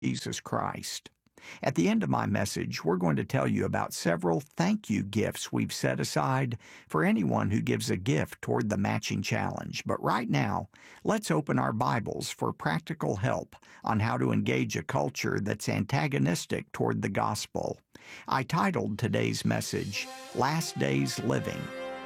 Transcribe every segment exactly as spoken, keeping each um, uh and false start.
Jesus Christ. At the end of my message, we're going to tell you about several thank you gifts we've set aside for anyone who gives a gift toward the matching challenge. But right now, let's open our Bibles for practical help on how to engage a culture that's antagonistic toward the gospel. I titled today's message, Last Days Living.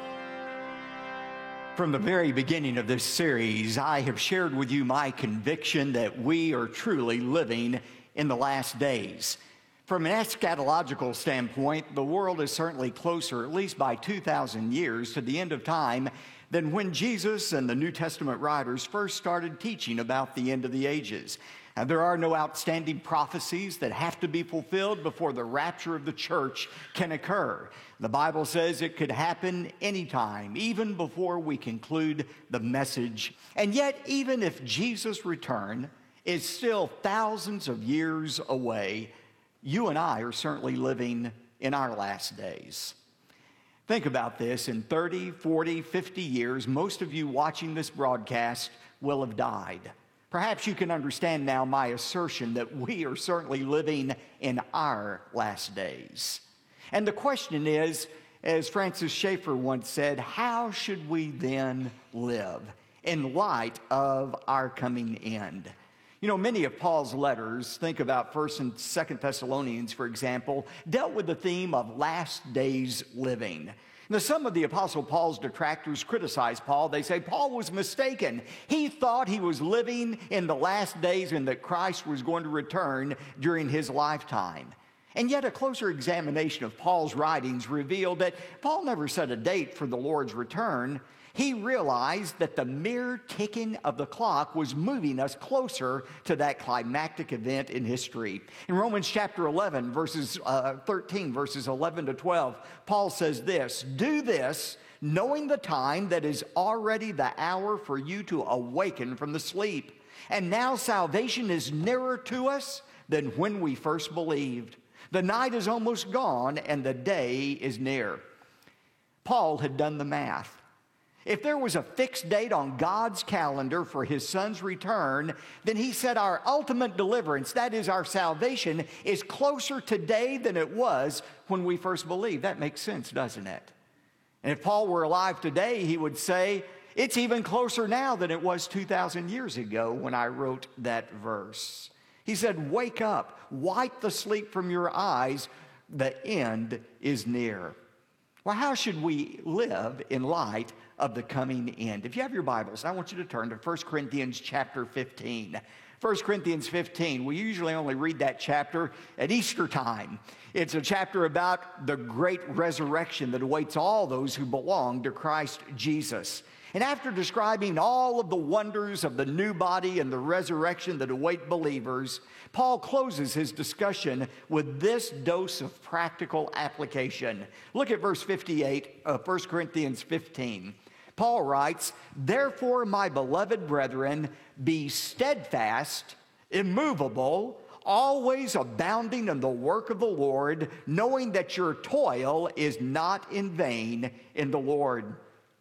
From the very beginning of this series, I have shared with you my conviction that we are truly living in the last days. From an eschatological standpoint, the world is certainly closer, at least by two thousand years, to the end of time than when Jesus and the New Testament writers first started teaching about the end of the ages. Now, there are no outstanding prophecies that have to be fulfilled before the rapture of the church can occur. The Bible says it could happen anytime, even before we conclude the message. And yet, even if Jesus' return is still thousands of years away, you and I are certainly living in our last days. Think about this. In thirty, forty, fifty years, most of you watching this broadcast will have died. Perhaps you can understand now my assertion that we are certainly living in our last days. And the question is, as Francis Schaeffer once said, how should we then live in light of our coming end? You know, many of Paul's letters, think about First and Second Thessalonians, for example, dealt with the theme of last days living. Now, some of the Apostle Paul's detractors criticize Paul. They say Paul was mistaken. He thought he was living in the last days and that Christ was going to return during his lifetime. And yet a closer examination of Paul's writings revealed that Paul never set a date for the Lord's return. He realized that the mere ticking of the clock was moving us closer to that climactic event in history. In Romans chapter eleven, verses uh, thirteen, verses eleven to twelve, Paul says this, "Do this, knowing the time that is already the hour for you to awaken from the sleep. And now salvation is nearer to us than when we first believed. The night is almost gone and the day is near." Paul had done the math. If there was a fixed date on God's calendar for his son's return, then he said our ultimate deliverance, that is our salvation, is closer today than it was when we first believed. That makes sense, doesn't it? And if Paul were alive today, he would say, it's even closer now than it was two thousand years ago when I wrote that verse. He said, wake up, wipe the sleep from your eyes, the end is near. Well, how should we live in light of the coming end? If you have your Bibles, I want you to turn to First Corinthians chapter fifteen. First Corinthians fifteen, we usually only read that chapter at Easter time. It's a chapter about the great resurrection that awaits all those who belong to Christ Jesus. And after describing all of the wonders of the new body and the resurrection that await believers, Paul closes his discussion with this dose of practical application. Look at verse fifty-eight of First Corinthians fifteen. Paul writes, "Therefore, my beloved brethren, be steadfast, immovable, always abounding in the work of the Lord, knowing that your toil is not in vain in the Lord."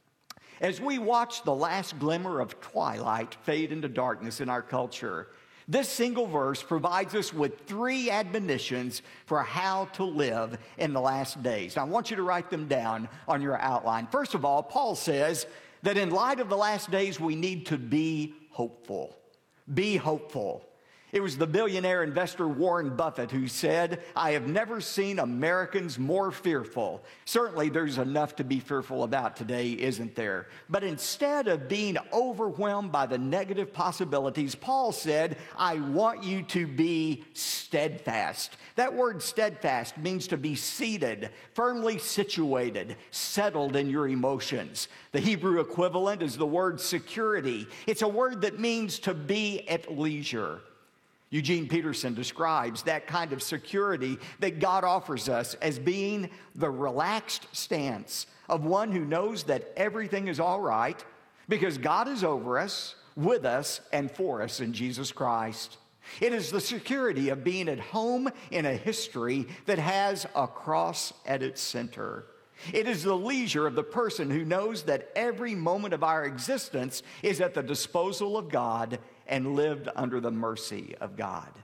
As we watch the last glimmer of twilight fade into darkness in our culture, this single verse provides us with three admonitions for how to live in the last days. Now, I want you to write them down on your outline. First of all, Paul says that in light of the last days, we need to be hopeful. Be hopeful. It was the billionaire investor Warren Buffett who said, "I have never seen Americans more fearful." Certainly there's enough to be fearful about today, isn't there? But instead of being overwhelmed by the negative possibilities, Paul said, "I want you to be steadfast." That word steadfast means to be seated, firmly situated, settled in your emotions. The Hebrew equivalent is the word security. It's a word that means to be at leisure. Eugene Peterson describes that kind of security that God offers us as being the relaxed stance of one who knows that everything is all right because God is over us, with us, and for us in Jesus Christ. It is the security of being at home in a history that has a cross at its center. It is the leisure of the person who knows that every moment of our existence is at the disposal of God and lived under the mercy of God.